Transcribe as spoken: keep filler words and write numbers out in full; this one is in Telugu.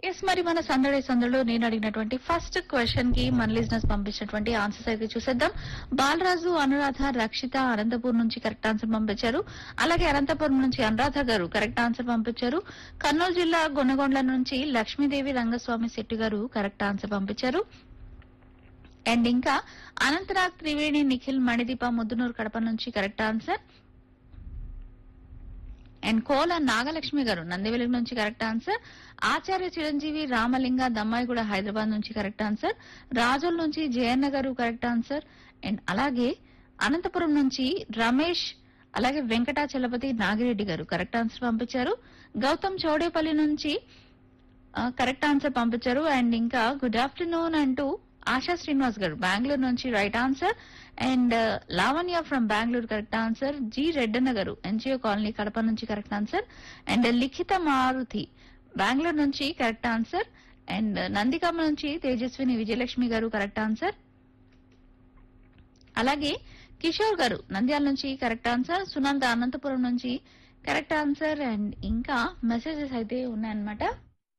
ఎస్ మరి మన సందడి సందడిలో నేను అడిగినటువంటి ఫస్ట్ క్వశ్చన్ కి మన లిజినెస్ పంపించినటువంటి ఆన్సర్స్ అయితే చూసేద్దాం. బాలరాజు, అనురాధ, రక్షిత అనంతపూర్ నుంచి కరెక్ట్ ఆన్సర్ పంపించారు. అలాగే అనంతపురం నుంచి అనురాధ గారు కరెక్ట్ ఆన్సర్ పంపించారు. కర్నూలు జిల్లా గొనగొండ్ల నుంచి లక్ష్మీదేవి రంగస్వామి శెట్టి గారు కరెక్ట్ ఆన్సర్ పంపించారు. అండ్ ఇంకా అనంతరాగ్, త్రివేణి, నిఖిల్, మణిదీప, ముద్దునూరు కడప నుంచి కరెక్ట్ ఆన్సర్. అండ్ కోల నాగలక్ష్మి గారు నందివెలుగు నుంచి కరెక్ట్ ఆన్సర్. ఆచార్య చిరంజీవి, రామలింగ, దమ్మాయిగూడ, హైదరాబాద్ నుంచి కరెక్ట్ ఆన్సర్. రాజుల నుంచి జయన్న గారు కరెక్ట్ ఆన్సర్. అండ్ అలాగే అనంతపురం నుంచి రమేష్, అలాగే వెంకటాచలపతి, నాగిరెడ్డి గారు కరెక్ట్ ఆన్సర్ పంపించారు. గౌతమ్ చౌడేపల్లి నుంచి కరెక్ట్ ఆన్సర్ పంపించారు. అండ్ ఇంకా గుడ్ ఆఫ్టర్నూన్ అంటూ ఆశా శ్రీనివాస్ గారు బెంగళూరు నుంచి right answer. And Lavanya from Bengaluru correct answer. G Reddanna గారు ఎన్జిఓ కాలనీ కడప నుంచి కరెక్ట్ ఆన్సర్. అండ్ లిఖిత మారుతి బెంగళూరు నుంచి కరెక్ట్ ఆన్సర్. అండ్ నందికామ నుంచి తేజస్విని విజయలక్ష్మి గారు కరెక్ట్ ఆన్సర్. అలాగే కిషోర్ గారు నంద్యాల నుంచి కరెక్ట్ ఆన్సర్. సునంద అనంతపురం నుంచి కరెక్ట్ ఆన్సర్. అండ్ ఇంకా మెసేజెస్ అయితే ఉన్నాయన్నమాట.